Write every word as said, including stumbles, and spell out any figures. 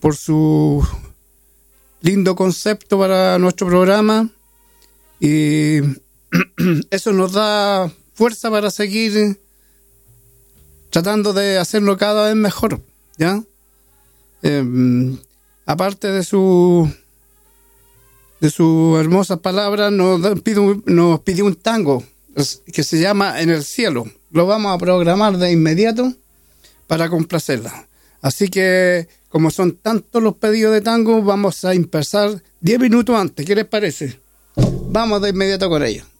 por su lindo concepto para nuestro programa. Y eso nos da fuerza para seguir tratando de hacerlo cada vez mejor, ¿ya? Eh, aparte de su de sus hermosas palabras, nos pidió, nos pidió un tango que se llama En el Cielo. Lo vamos a programar de inmediato para complacerla. Así que, como son tantos los pedidos de tango, vamos a empezar diez minutos antes. ¿Qué les parece? Vamos de inmediato con ello.